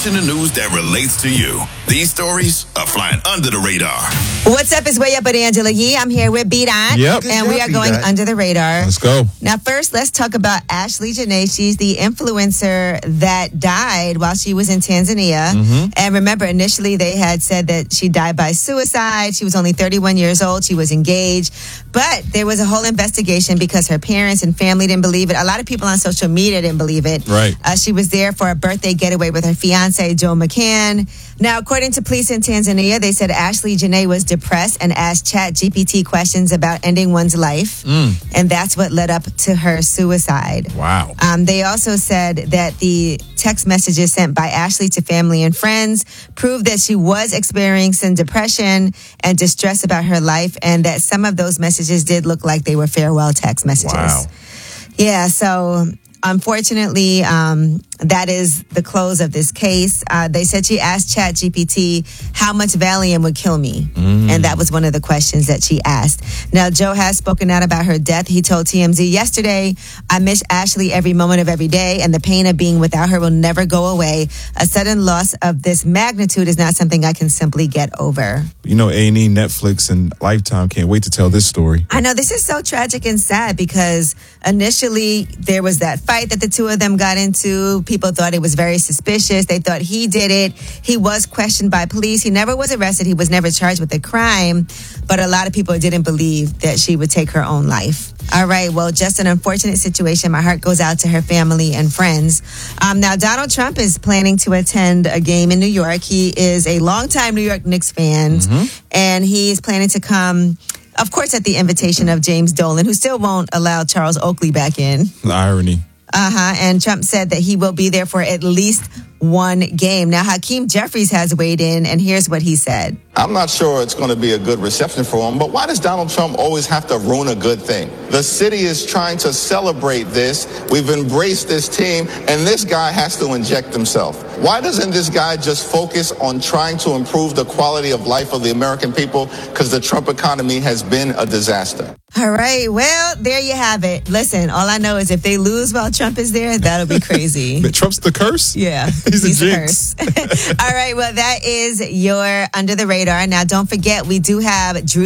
information and news that relates to you. These stories are flying under the radar. What's up? It's Way Up with Angela Yee. I'm here with B-Dot. Yep. And we are going under the radar. Let's go. Now, first, let's talk about Ashley Janae. She's the influencer that died while she was in Tanzania. Mm-hmm. And remember, initially they had said that she died by suicide. She was only 31 years old. She was engaged. But there was a whole investigation because her parents and family didn't believe it. A lot of people on social media didn't believe it. Right. She was there for a birthday getaway with her fiance, Joe McCann. Now, according to police in Tanzania, they said Ashley Janae was depressed and asked ChatGPT questions about ending one's life. And that's what led up to her suicide. Wow. They also said that the text messages sent by Ashley to family and friends proved that she was experiencing depression and distress about her life, and that some of those messages did look like they were farewell text messages. Wow. Yeah, so unfortunately, that is the close of this case. They said she asked ChatGPT how much Valium would kill me. And that was one of the questions that she asked. Now, Joe has spoken out about her death. He told TMZ yesterday, "I miss Ashley every moment of every day, and the pain of being without her will never go away. A sudden loss of this magnitude is not something I can simply get over." You know, A&E, Netflix, and Lifetime can't wait to tell this story. I know, this is so tragic and sad because initially there was that fight that the two of them got into. People thought it was very suspicious. They thought he did it. He was questioned by police. He never was arrested. He was never charged with a crime. But a lot of people didn't believe that she would take her own life. All right. Well, just an unfortunate situation. My heart goes out to her family and friends. Now, Donald Trump is planning to attend a game in New York. He is a longtime New York Knicks fan. And he is planning to come, of course, at the invitation of James Dolan, who still won't allow Charles Oakley back in. The irony. And Trump said that he will be there for at least one game. Now, Hakeem Jeffries has weighed in, and here's what he said. I'm not sure it's going to be a good reception for him, but why does Donald Trump always have to ruin a good thing? The city is trying to celebrate this. We've embraced this team, and this guy has to inject himself. Why doesn't this guy just focus on trying to improve the quality of life of the American people? Because the Trump economy has been a disaster. All right. Well, there you have it. Listen, all I know is if they lose while Trump is there, that'll be crazy. But Trump's the curse? Yeah. He's a jinx. All right. Well, that is your Under the Radar. Now, don't forget, we do have Drew